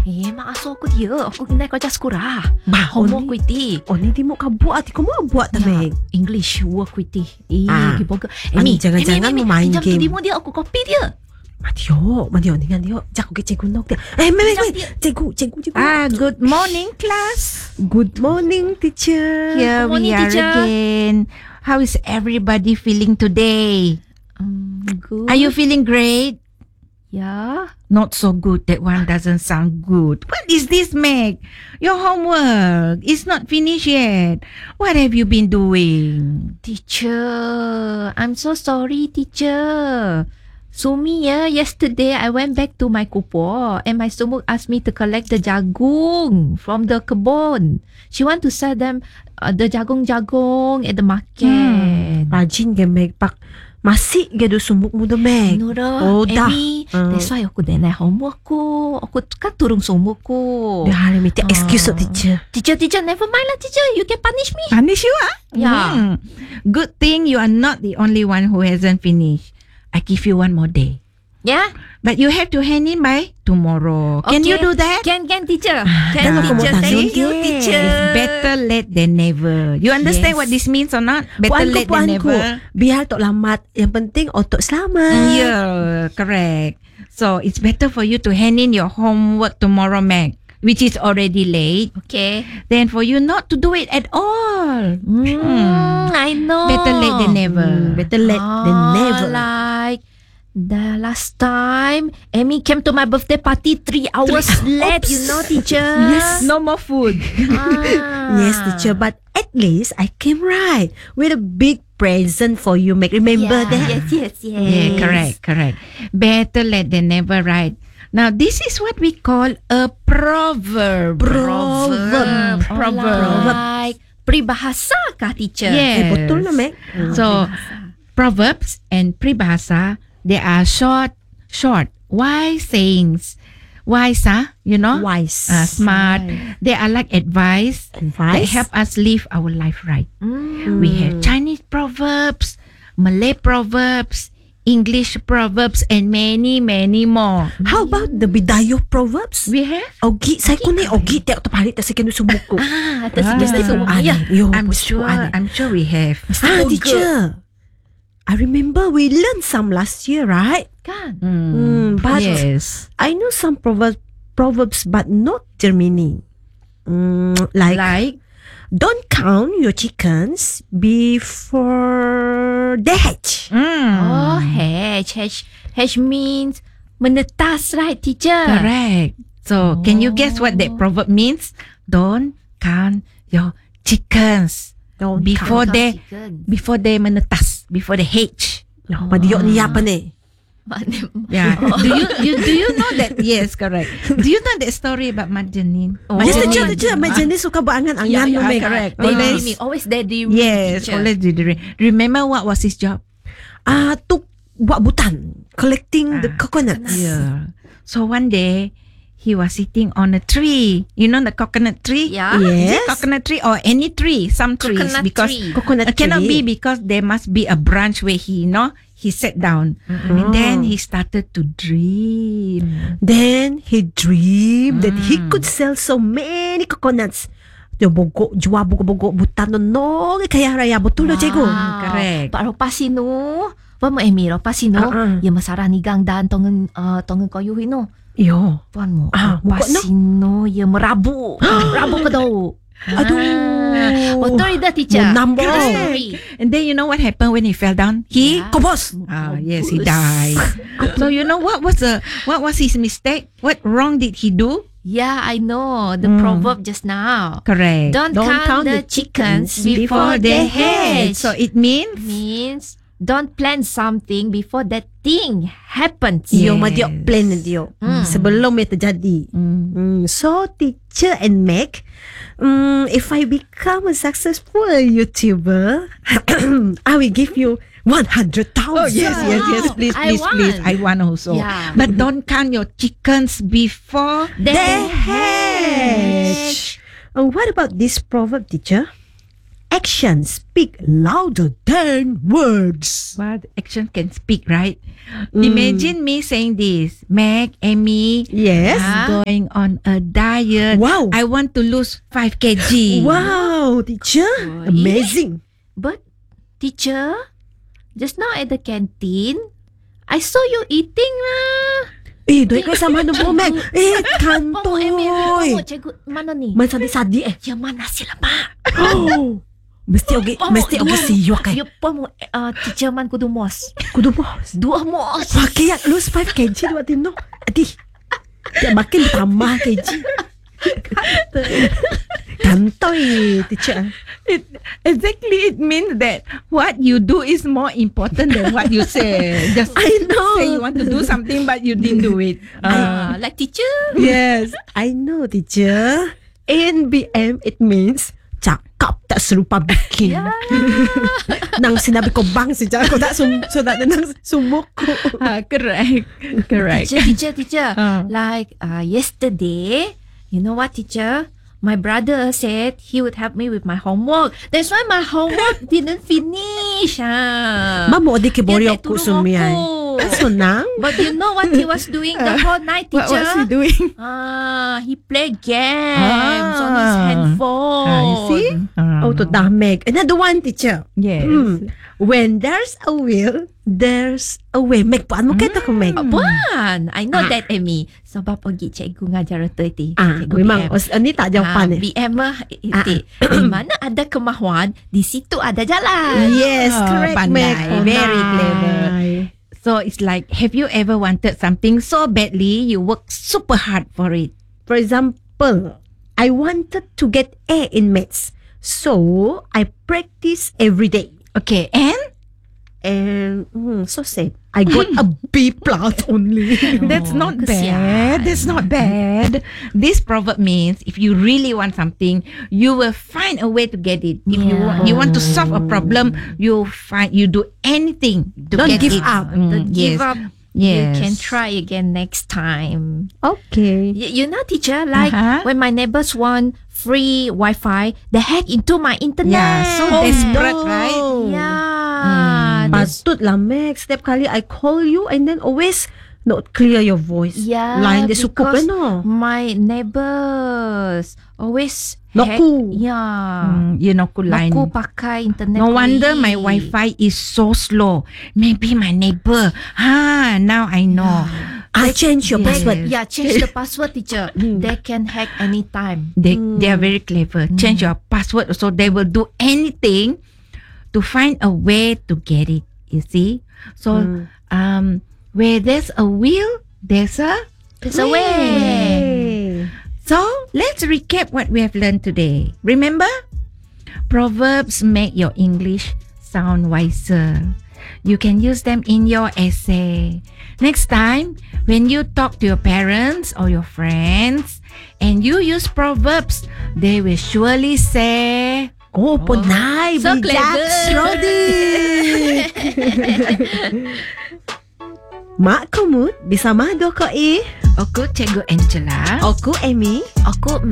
Maaso ako dia. Ako kena kerja sekolah. Bah, Homework kuiti. Oni di mo ka buat, ko mo buat ta Meg. English work kuiti. Giboga. Ani, jangan-jangan mau main game. Di mo dia aku kopi dia. Madio, dengan dia. Jak ke cikgu nok dia. Meg. Cikgu. Good morning, class. Good morning, teacher. Here Good morning, we are teacher. again. How is everybody feeling today? Good. Are you feeling great? Yeah. Not so good. That one doesn't sound good. What is this, Meg? Your homework is not finished yet. What have you been doing? Teacher, I'm so sorry, teacher. Sumi, yesterday I went back to my kupo and my sumuk asked me to collect the jagung from the kebun. She want to sell them the jagung at the market. Rajin ke Meg pak. Masih gedo sumuk muda Meg. No dah. Oh, dah. Amy, that's why aku dah naik homework ko. Aku kan turun sumuk ko. Dia hari minta excuse teacher. Teacher, never mind lah, teacher. You can punish me. Punish you, Yeah. Good thing you are not the only one who hasn't finished. I give you one more day. Yeah? But you have to hand in by tomorrow. Can you do that? Can, teacher. Can, teacher. Thank you, Yes. teacher. It's better late than never. You understand Yes. what this means or not? Better late than never. Biar tok lambat. Yang penting otok selamat. Yeah, correct. So it's better for you to hand in your homework tomorrow, Meg, which is already late, Okay. than for you not to do it at all. I know. Better late than never. Better late than never. Like the last time, Amy came to my birthday party 3 hours late. You know, teacher. Yes. No more food. Yes, teacher. But at least I came right with a big present for you, Meg. Remember that? Yes. Yeah, correct. Better late than never, right? Now, this is what we call a proverb. Proverb. Like peribahasa kah, teacher? Yes. Betul lah, Meg. So, proverbs and peribahasa, they are short, wise sayings. Wise, you know? Wise. Smart. They are like advice that help us live our life right. We have Chinese proverbs, Malay proverbs, English proverbs, and many, many more. How about the Bidayo proverbs? We have? Ogi, saya ko na ogi. Tiyak to palit sa kinu sumuk ko. I'm sure we have. Teacher. I remember we learned some last year, right? Kan? But Yes. I know some proverbs, but not their meaning. Like, don't count your chickens before they hatch. Oh, hatch means menetas, right, teacher? Correct. So, can you guess what that proverb means? Don't count your chickens before they menetas, before they hatch. Madiyok niya pa ni. Yeah. Do you know that? Yes, correct. Do you know that story about Majanin? Yes, teacher. Majanin suka berangan-angan. Correct. Always daydream. Yes, teacher. always daydream. Remember what was his job? To buat butan. Collecting the coconuts. Yeah. So one day, he was sitting on a tree. You know the coconut tree? Yeah. Is it Yes. coconut tree or any tree? Some trees. Coconut Because tree. Coconut it cannot tree. be because there must be a branch where he sat down. And then he started to dream. Then he dreamed that he could sell so many coconuts. Dia jual buku-buku butan no kaya raya betul lo cikgu. Correct. Pak Ropasino. Vamos Amy Ropasino. Ya masarah nigang dan tongen koyu hino. Yo. Puan mo. Buka no? Ropasino ya merabu. Rabu ke dau. Betul dah, teacher. Menambah. Correct. And then you know what happened when he fell down? He Kobos. yes, he died. So you know what was his mistake? What wrong did he do? Yeah, I know the proverb just now. Correct. Don't count the chickens before they hatch. So it means don't plan something before that thing happens. Yeah. Yo madiok plan na diyo. Sebelum ia terjadi. So teacher and Meg, if I become a successful YouTuber, I will give you 100,000. Oh yes, please. I want also. Yeah. But don't count your chickens before They hatch. What about this proverb, teacher? actions speak louder than words. But action can speak, right? Imagine me saying this. Meg, Amy, Yes. going on a diet. Wow. I want to lose 5 kg. Wow, teacher. Amazing. But teacher, just now at the canteen, I saw you eating lah. Duit kau sama dengan Meg. Pomo Emil, Kantoy. pomo cikgu mana ni? Man sadi-sadi Yang mana nasi lemak? Mesti ogi siyo kay. You pomo teacher man kudu mos. Kudu bos. 2 mos. Wah, kaya lose 5 kg dua tino. Adi. Dia makin tambah kg. Kantoy, teacher. It means that what you do is more important than what you say. Just I know. say you want to do something but you didn't do it. Like teacher. Yes, I know, teacher. NBM, it means cakap tak serupa bikin. Nang sinabi ko bang si Jack ko tak nang sumuk ko. Correct. Teacher. Like yesterday, you know what, teacher? My brother said he would help me with my homework. That's why my homework didn't finish. Mamo di kibori Dia tak ako turun sumiyay. ako. So nang? But you know what he was doing the whole night, What teacher? was he doing? He played games on his handphone. You see? Oh, to damig. Another one, teacher. Yes. When there's a will, there's a way. Meg, paano mo kita kung Meg? Bukan. I know that, Amy. Sebab pergi cikgu ngajar itu iti. Cikgu Memang. BM. Ni tak jawapan eh. BM lah iti. Di mana ada kemahuan, di situ ada jalan. Yes, correct, pandai. Meg. Very clever. Pandai. So it's like, have you ever wanted something so badly, you work super hard for it? For example, I wanted to get A in maths. So, I practice every day. Okay, and? And so sad. I got a B plus only. That's not kesian. bad. That's not bad. This proverb means if you really want something, you will find a way to get it. If you want to solve a problem, you do anything to Don't get give it. up. Don't give up. You Yes. can try again next time. Okay. You know, teacher, like when my neighbors want free Wi-Fi, they hack into my internet. Yeah, so desperate, right? Yeah. Patut lah, Meg. Setiap kali I call you and then always not clear your voice. Yeah, Line dia sukup because no. my neighbors always hack. Naku. Yeah. You know, line. Naku pakai internet. No wonder koi. my Wi-Fi is so slow. Maybe my neighbor. Now I know. I change your Yes. password. Yeah, change the password, teacher. They can hack anytime. They are very clever. Change your password so they will do anything to find a way to get it. You see? So where there's a will, there's a way. Hey. So let's recap what we have learned today. Remember? Proverbs make your English sound wiser. You can use them in your essay. Next time, when you talk to your parents or your friends and you use proverbs, they will surely say, Oh, punay. So bijak, clever. Rodi. Mak Kumut, bersama Doko E. Aku Cikgu Angela. Aku Amy. Aku